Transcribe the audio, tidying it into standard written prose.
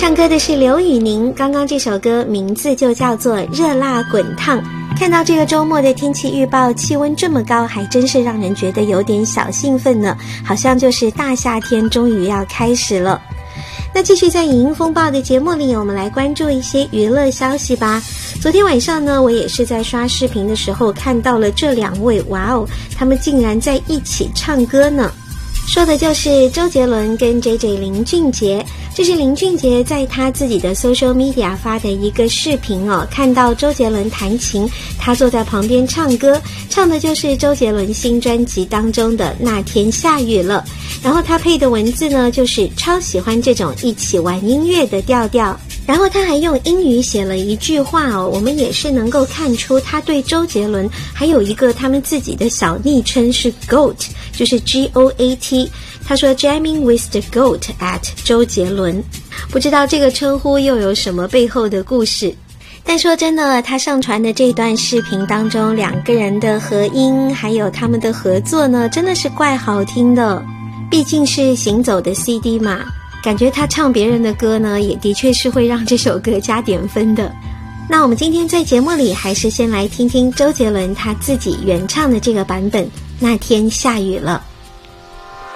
唱歌的是刘宇宁，刚刚这首歌名字就叫做《热辣滚烫》。看到这个周末的天气预报，气温这么高，还真是让人觉得有点小兴奋呢，好像就是大夏天终于要开始了。那继续在影音风暴的节目里，我们来关注一些娱乐消息吧。昨天晚上呢，我也是在刷视频的时候看到了这两位，哇哦，他们竟然在一起唱歌呢。说的就是周杰伦跟 JJ 林俊杰。这是林俊杰在他自己的 social media 发的一个视频哦，看到周杰伦弹琴，他坐在旁边唱歌，唱的就是周杰伦新专辑当中的那天下雨了。然后他配的文字呢，就是超喜欢这种一起玩音乐的调调。然后他还用英语写了一句话哦，我们也是能够看出他对周杰伦还有一个他们自己的小昵称是 GOAT， 就是 GOAT。他说 Jamming with the GOAT at 周杰伦，不知道这个称呼又有什么背后的故事。但说真的，他上传的这段视频当中，两个人的合音还有他们的合作呢，真的是怪好听的。毕竟是行走的 CD 嘛，感觉他唱别人的歌呢，也的确是会让这首歌加点分的。那我们今天在节目里还是先来听听周杰伦他自己原唱的这个版本《那天下雨了》。